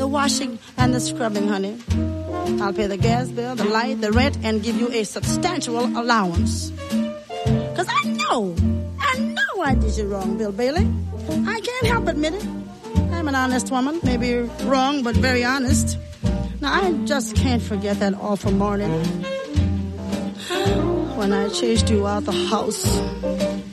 washing and the scrubbing, honey. I'll pay the gas bill, the light, the rent, and give you a substantial allowance. Because I know I did you wrong, Bill Bailey. I can't help admit it. I'm an honest woman, maybe wrong, but very honest. Now, I just can't forget that awful morning when I chased you out the house